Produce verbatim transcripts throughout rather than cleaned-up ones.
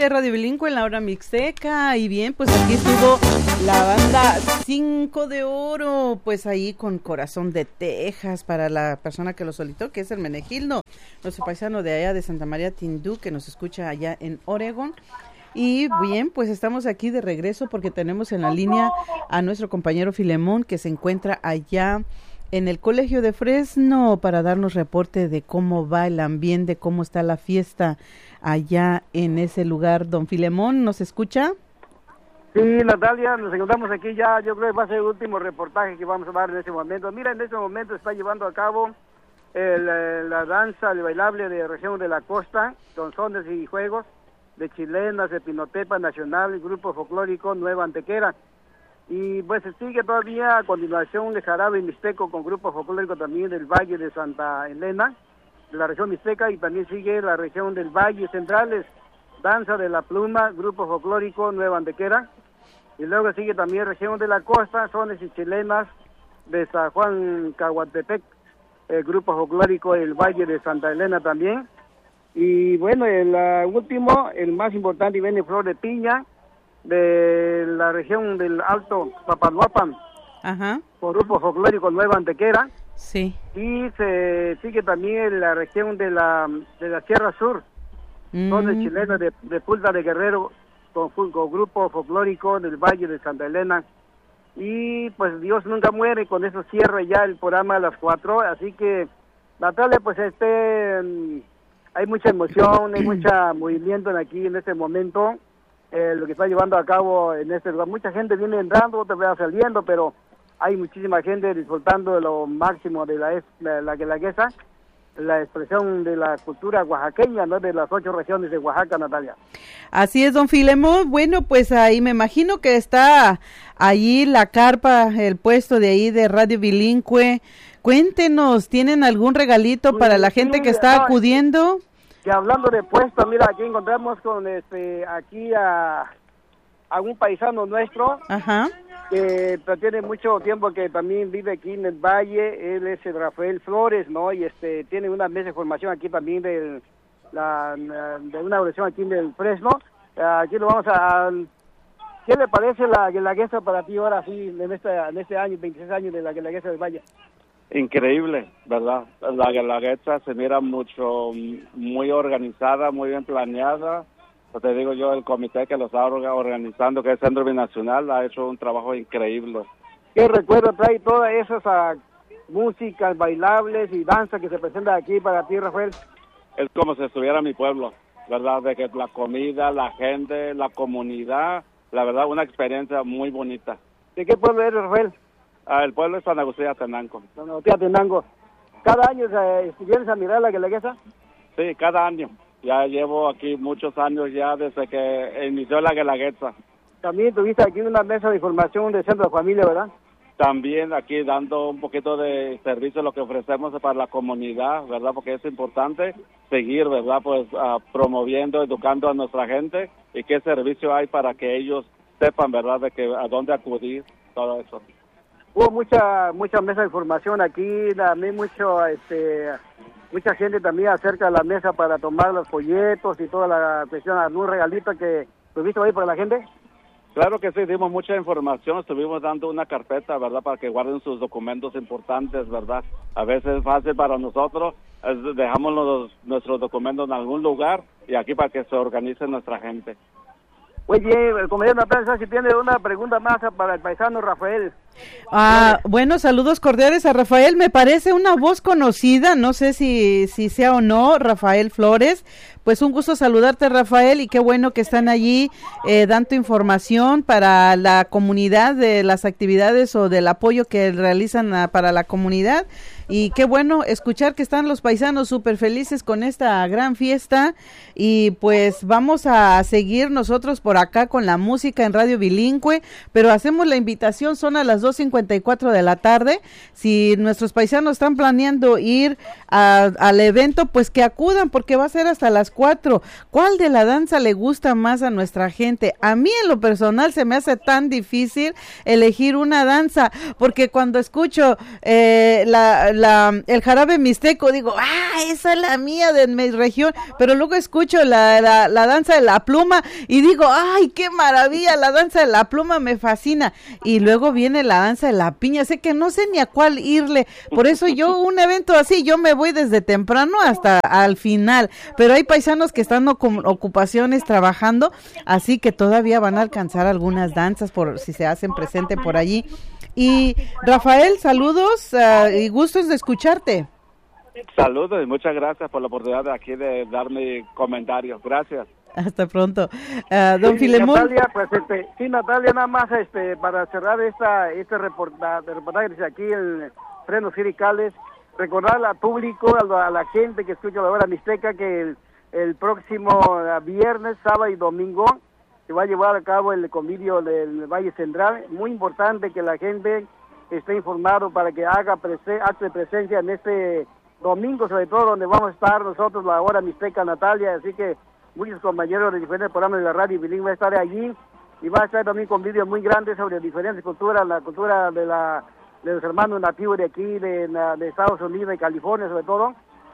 de Radio Bilingüe en la hora mixteca. Y bien, pues aquí estuvo la banda Cinco de Oro, pues ahí con Corazón de Texas para la persona que lo solicitó, que es el Menegildo, nuestro paisano de allá de Santa María Tindú, que nos escucha allá en Oregón. Y bien, pues estamos aquí de regreso porque tenemos en la línea a nuestro compañero Filemón, que se encuentra allá en el Colegio de Fresno para darnos reporte de cómo va el ambiente, cómo está la fiesta allá en ese lugar. Don Filemón, ¿nos escucha? Sí, Natalia, nos encontramos aquí ya, yo creo que va a ser el último reportaje que vamos a dar en este momento. Mira, en este momento está llevando a cabo el, la danza, el bailable de región de la costa, con sones y juegos de chilenas, de Pinotepa Nacional, el grupo folclórico Nueva Antequera. Y pues sigue todavía a continuación de Jarabe y Mixteco con grupo folclórico también del Valle de Santa Elena, de la región Mixteca, y también sigue la región del Valle Centrales, Danza de la Pluma, grupo folclórico Nueva Antequera. Y luego sigue también región de la costa, sones y chilenas de San Juan Caguatepec, el grupo folclórico El Valle de Santa Elena también. Y bueno, el uh, último, el más importante, viene Flor de Piña, de la región del Alto Papaloapan, Ajá. por grupo folclórico Nueva Antequera. Sí. Y se sigue también la región de la de la Sierra Sur, mm. sones chilenas de, de Pulta de Guerrero, con, con grupo folclórico del Valle de Santa Elena. Y pues Dios nunca muere, con eso cierra ya el programa a las cuatro, así que Natalia, pues este hay mucha emoción, hay mucho movimiento en aquí en este momento, eh, lo que está llevando a cabo en este lugar. Mucha gente viene entrando, otra vez saliendo, pero hay muchísima gente disfrutando de lo máximo de la la, la guelaguesa, la expresión de la cultura oaxaqueña, ¿no? De las ocho regiones de Oaxaca, Natalia. Así es, don Filemón. Bueno, pues ahí me imagino que está allí la carpa, el puesto de ahí de Radio Bilingüe. Cuéntenos, ¿tienen algún regalito sí, para la gente sí, que está no, acudiendo? Que hablando de puesto, mira, aquí encontramos con este, aquí a, a un paisano nuestro. Ajá. Que tiene mucho tiempo que también vive aquí en el Valle, él es el Rafael Flores, ¿no? Y este tiene una mesa de formación aquí también de, la, de una oración aquí en el Fresno. Aquí lo vamos a... ¿Qué le parece la guelaguesa para ti ahora sí, en este, en este año, veintiséis años de la guelaguesa del Valle? Increíble, ¿verdad? La guelaguetza se mira mucho, muy organizada, muy bien planeada. Te digo yo, el comité que lo está organizando, que es Centro Binacional, ha hecho un trabajo increíble. ¿Qué recuerdo trae todas esas uh, músicas, bailables y danza que se presentan aquí para ti, Rafael? Es como si estuviera mi pueblo, ¿verdad? De que la comida, la gente, la comunidad, la verdad, una experiencia muy bonita. ¿De qué pueblo eres, Rafael? Ah, el pueblo es San Agustín de Atenango. San Agustín de Atenango. ¿Cada año eh, vienes a mirar la guelaguesa? Sí, cada año. Ya llevo aquí muchos años ya desde que inició la guelaguetza. También tuviste aquí una mesa de información de Centro de Familia, ¿verdad? También aquí dando un poquito de servicio, lo que ofrecemos para la comunidad, ¿verdad? Porque es importante seguir, ¿verdad? Pues uh, promoviendo, educando a nuestra gente y qué servicio hay para que ellos sepan, ¿verdad? De que a dónde acudir, todo eso. Hubo mucha mucha mesa de información aquí, también mucho, este... mucha gente también acerca de la mesa para tomar los folletos y toda la cuestión, algún regalito que tuviste ahí para la gente. Claro que sí, dimos mucha información, estuvimos dando una carpeta, ¿verdad?, para que guarden sus documentos importantes, ¿verdad? A veces es fácil para nosotros, es, dejamos los, nuestros documentos en algún lugar y aquí para que se organice nuestra gente. Oye, el comediante Natalia, si tiene una pregunta más para el paisano Rafael. Ah, bueno, saludos cordiales a Rafael, me parece una voz conocida, no sé si, si sea o no, Rafael Flores. Pues un gusto saludarte, Rafael, y qué bueno que están allí eh, dando información para la comunidad de las actividades o del apoyo que realizan a, para la comunidad. Y qué bueno escuchar que están los paisanos súper felices con esta gran fiesta. Y pues vamos a seguir nosotros por acá con la música en Radio Bilingüe, pero hacemos la invitación, son a las dos cincuenta y cuatro de la tarde. Si nuestros paisanos están planeando ir a, al evento, pues que acudan, porque va a ser hasta las cuatro. ¿Cuál de la danza le gusta más a nuestra gente? A mí en lo personal se me hace tan difícil elegir una danza, porque cuando escucho eh, la la, el jarabe mixteco, digo, ah, esa es la mía de mi región, pero luego escucho la, la, la danza de la pluma y digo, ay, qué maravilla, la danza de la pluma me fascina, y luego viene la danza de la piña, sé que no sé ni a cuál irle, por eso yo un evento así, yo me voy desde temprano hasta al final, pero hay paisanos que están con ocupaciones trabajando, así que todavía van a alcanzar algunas danzas por si se hacen presente por allí. Y Rafael, saludos uh, y gustos de escucharte. Saludos y muchas gracias por la oportunidad de aquí de darme comentarios. Gracias. Hasta pronto. Uh, don sí, Filemón. Natalia, pues este, sí, Natalia, nada más este, para cerrar esta este reportaje, reportaje desde aquí en Fresno City, Cales, recordar al público, a la, a la gente que escucha la hora mixteca, que el, el próximo viernes, sábado y domingo se va a llevar a cabo el convivio del Valle Central. Muy importante que la gente esté informado para que haga prese acto de presencia en este domingo, sobre todo donde vamos a estar nosotros, la hora mixteca, Natalia. Así que muchos compañeros de diferentes programas de la radio bilingüe van a estar allí, y va a estar también convivio muy grande sobre diferentes culturas, la cultura de la de los hermanos nativos de aquí, de, de Estados Unidos, de California sobre todo,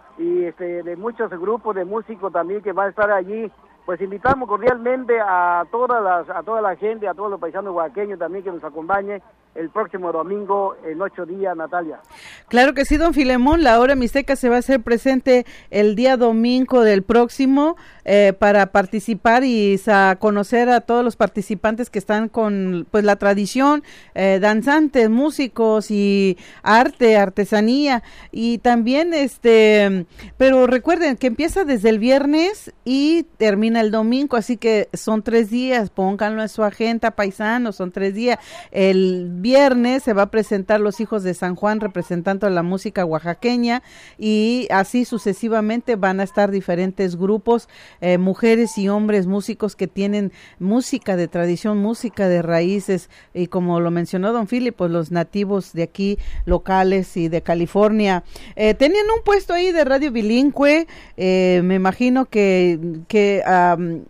y este, de muchos grupos de músicos también que van a estar allí. Pues invitamos cordialmente a todas las, a toda la gente, a todos los paisanos oaxaqueños también que nos acompañe el próximo domingo en ocho días, Natalia. Claro que sí, don Filemón, la hora mixteca se va a hacer presente el día domingo del próximo eh, para participar y a conocer a todos los participantes que están con pues la tradición, eh, danzantes, músicos y arte, artesanía, y también este, pero recuerden que empieza desde el viernes y termina el domingo, así que son tres días, pónganlo en su agenda, paisanos, son tres días. El viernes se va a presentar Los Hijos de San Juan representando la música oaxaqueña, y así sucesivamente van a estar diferentes grupos, eh, mujeres y hombres músicos que tienen música de tradición, música de raíces, y como lo mencionó don Philip, pues los nativos de aquí locales y de California. Eh, tenían un puesto ahí de radio bilingüe, eh, me imagino que, que um,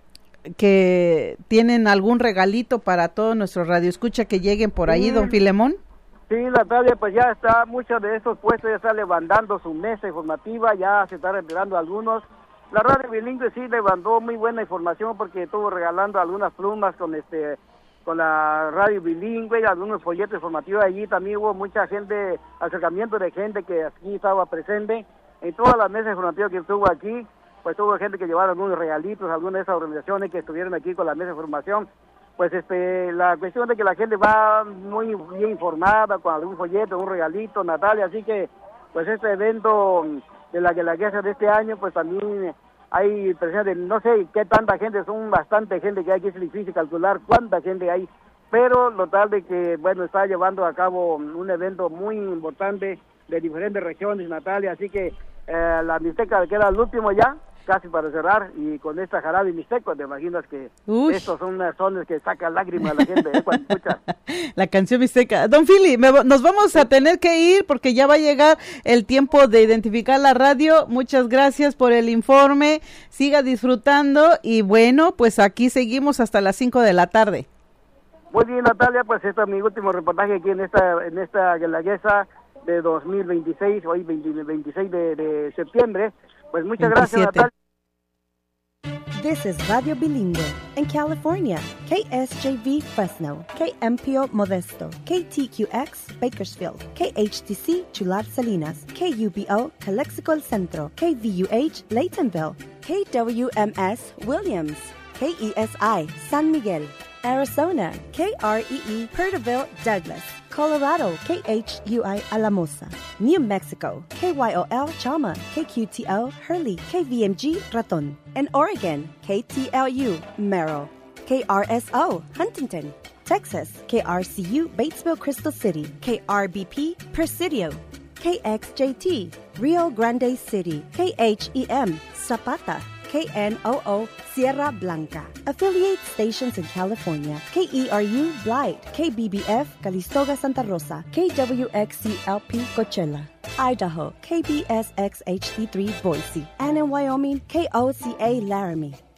que tienen algún regalito para todo nuestro radio escucha que lleguen por ahí, sí, don Filemón. Sí, Natalia, pues ya está, muchos de esos puestos ya están levantando su mesa informativa, ya se están retirando algunos. La radio bilingüe sí levantó muy buena información porque estuvo regalando algunas plumas con este con la radio bilingüe y algunos folletos informativos. Allí también hubo mucha gente, acercamiento de gente que aquí estaba presente en todas las mesas informativas que estuvo aquí. Pues hubo gente que llevaron algunos regalitos, algunas de esas organizaciones que estuvieron aquí con la mesa de formación. Pues este, la cuestión de que la gente va muy bien informada, con algún folleto, un regalito, Natalia, así que pues este evento de la guelaguesa de este año, pues también hay presencia de, no sé qué tanta gente, son bastante gente que hay, que es difícil calcular cuánta gente hay, pero lo tal de que, bueno, está llevando a cabo un evento muy importante de diferentes regiones, Natalia, así que eh, la mixteca queda al último ya, casi para cerrar, y con esta jarabe mixteco, te imaginas que Uy. estos son unas sones que sacan lágrimas a la gente ¿eh? Cuando escucha. La canción mixteca. Don Philly, me, nos vamos a tener que ir porque ya va a llegar el tiempo de identificar la radio. Muchas gracias por el informe, siga disfrutando y bueno, pues aquí seguimos hasta las cinco de la tarde. Muy bien, Natalia, pues este es mi último reportaje aquí en esta en esta guelaguesa de dos mil veintiséis, hoy veintiséis de, de septiembre. Pues muchas gracias, Natalia. This is Radio Bilingüe in California, K S J V Fresno, K M P O Modesto, K T Q X Bakersfield, K H T C Chular Salinas, K U B O Calexico El Centro, K V U H Laytonville, K W M S Williams, K E S I San Miguel, Arizona, K R E E Perterville Douglas, Colorado, K H U I Alamosa, New Mexico, K Y O L Chama, K Q T L Hurley, K V M G Raton, and Oregon, K T L U Merrill, K R S O Huntington, Texas, K R C U Batesville Crystal City, K R B P Presidio, K X J T Rio Grande City, K H E M Zapata, K N O O Sierra Blanca. Affiliate stations in California, K E R U Blight, K B B F Calistoga Santa Rosa, K W X C L P Coachella, Idaho, K B S X H D three Boise, and in Wyoming, K O C A Laramie.